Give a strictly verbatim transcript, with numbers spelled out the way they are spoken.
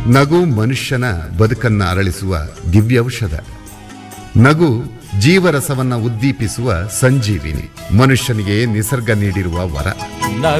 ನಗು ಮನುಷ್ಯನ ಬದುಕನ್ನ ಅರಳಿಸುವ ದಿವ್ಯೌಷಧ. ನಗು ಜೀವರಸವನ್ನ ಉದ್ದೀಪಿಸುವ ಸಂಜೀವಿನಿ, ಮನುಷ್ಯನಿಗೆ ನಿಸರ್ಗ ನೀಡಿರುವ ವರ.